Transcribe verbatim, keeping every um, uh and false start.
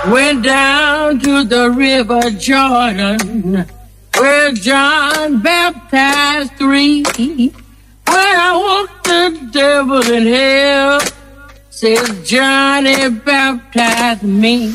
Went down to the river Jordan, where John baptized three. When I walked the devil in hell, says Johnny baptized me.